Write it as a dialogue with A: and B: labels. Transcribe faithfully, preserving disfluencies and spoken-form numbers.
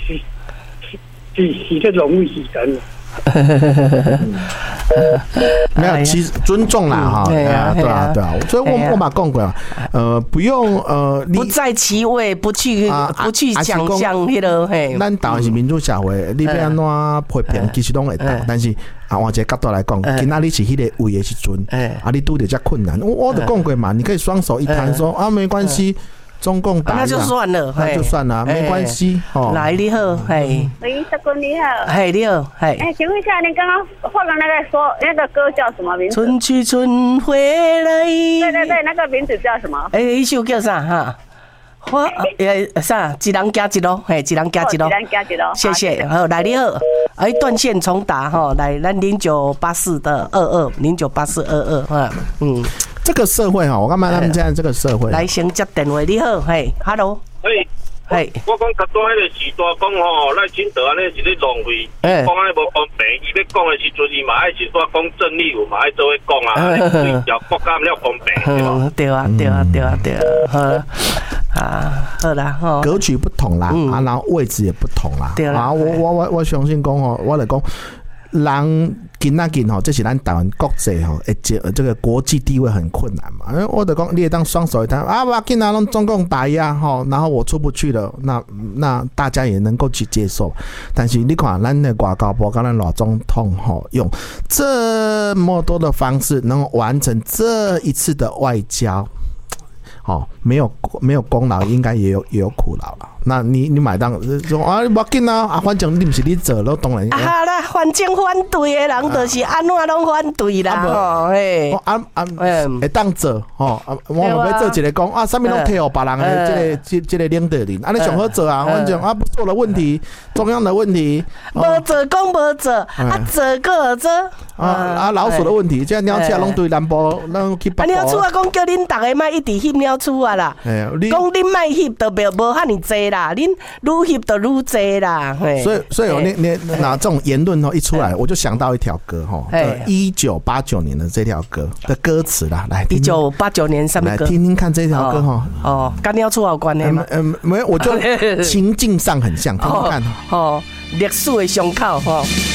A: 是是是这容易牺牲。
B: 没有，其实尊重啦，哈，对啊，对啊，对啊，所以我我嘛讲过，呃，不用呃，
C: 不在其位，不去不去想象迄个嘿。
B: 咱台湾是民主社会，你要安怎批评，其实拢会到，但是啊，换一个角度来讲，今仔日是迄个位的时阵，啊，你拄着遮困难，我我都讲过嘛，你可以双手一摊说啊，没关系。中共打、啊，
C: 那就算了，
B: 那就算了，没关系。哦，
C: 来你好，嘿，
D: 喂，社工你好，
C: 嘿你好，嘿，
D: 哎，请问一下，您刚刚放的那个说那个歌叫什么名字？
C: 春去春回来。
D: 对对对，那个名字叫什么？
C: 哎，一首叫啥哈？花诶啥？一人加一路，嘿，一人加一路，
D: 一人加一路。
C: 谢谢，好，来你好，哎，断线重打哈，来，咱零九八四的二二零九八四二二哈，嗯。
B: 这个社会哈，我干嘛他们现在这个社会？
C: 来先接电话，你好，嘿 ，hello，
E: 嘿，嘿，我讲较早迄个时代讲吼，赖清德安尼是咧浪费，讲安尼无公平。伊要讲的时阵，伊嘛爱是说讲正义，有嘛爱做伙讲啊，对条国家了公平，对吧？
C: 对啊，对啊，对啊，对啊，好啊，好啦，吼，
B: 格局不同啦，啊，然后位置也不同啦，
C: 对啦，
B: 啊，我我我我相信讲吼，我来讲。人今仔日吼，这是咱台湾国际吼，诶，这这个国际地位很困难嘛。因为我就讲，你也当双手一摊啊，我今仔拢中共打压吼，然后我出不去了，那那大家也能够去接受。但是你看，咱的外交部跟咱老总统吼，用这么多的方式，能完成这一次的外交。哦，没有没有功劳，应该也有也有苦劳了。那你你买单说啊，不要紧啊，啊，反正你不是你做了，当然。
C: 啊啦，反正反对的人就是安怎拢反对啦，吼，嘿，
B: 啊啊，会当做吼，我们要做一个讲啊，啥物拢替互别人的这个这这个领导人，安尼上好做啊，反正啊不做的问题，中央的问题，
C: 无做讲无做，啊做个做。
B: 啊啊！老鼠的问题，这鸟车拢对南部，咱去北部。啊，
C: 鸟鼠啊，讲叫恁大家莫一直翕鸟鼠啊啦。讲恁莫翕，都无无遐尼济啦，恁愈翕就愈济啦。
B: 所以，所以我那那那这种言论哦一出来，我就想到一条歌哈，一九八九年的这条歌的歌词啦，来。
C: 一九八九年什么歌？
B: 来听听看这条歌哈。
C: 哦，跟鸟鼠有关的吗？
B: 嗯，没有，我就情境上很像，听听看。
C: 哦，历史的伤口哈。